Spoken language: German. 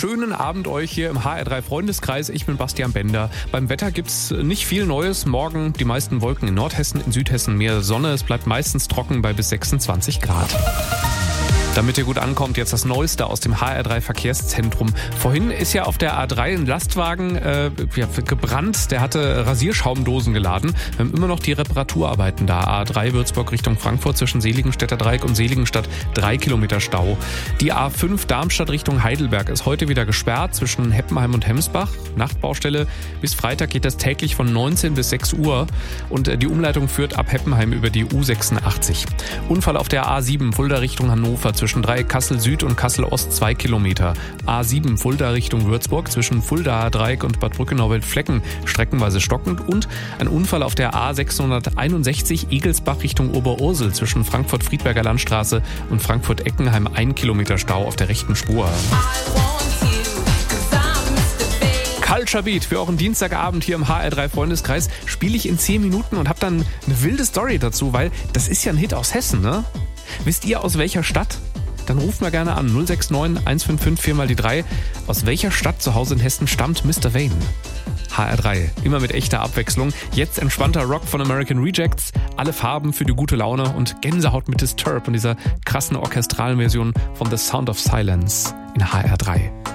schönen Abend euch hier im HR3 Freundeskreis. Ich bin Bastian Bender. Beim Wetter gibt's nicht viel Neues. Morgen die meisten Wolken in Nordhessen, in Südhessen mehr Sonne. Es bleibt meistens trocken bei bis 26 Grad. Damit ihr gut ankommt, jetzt das Neueste aus dem HR3 Verkehrszentrum. Vorhin ist ja auf der A3 ein Lastwagen gebrannt. Der hatte Rasierschaumdosen geladen. Wir haben immer noch die Reparaturarbeiten da. A3 Würzburg Richtung Frankfurt zwischen Seligenstädter Dreieck und Seligenstadt 3 Kilometer Stau. Die A5 Darmstadt Richtung Heidelberg ist heute wieder gesperrt zwischen Heppenheim und Hemsbach. Nachtbaustelle. Bis Freitag geht das täglich von 19 bis 6 Uhr. Und die Umleitung führt ab Heppenheim über die U86. Unfall auf der A7 Fulda Richtung Hannover zwischen Dreieck Kassel Süd und Kassel Ost 2 Kilometer. A7 Fulda Richtung Würzburg zwischen Fulda Dreieck und Bad Brückenau-Wildflecken streckenweise stockend und ein Unfall auf der A661 Egelsbach Richtung Oberursel zwischen Frankfurt-Friedberger Landstraße und Frankfurt-Eckenheim 1 Kilometer Stau auf der rechten Spur. Culture Beat für euren Dienstagabend hier im HR3 Freundeskreis spiele ich in 10 Minuten und habe dann eine wilde Story dazu, weil das ist ja ein Hit aus Hessen, ne? Wisst ihr aus welcher Stadt? Dann ruft mal gerne an 069 155 4 mal die 3. Aus welcher Stadt zu Hause in Hessen stammt Mr. Vane? HR3, immer mit echter Abwechslung. Jetzt entspannter Rock von American Rejects. Alle Farben für die gute Laune und Gänsehaut mit Disturbed und dieser krassen orchestralen Version von The Sound of Silence in HR3.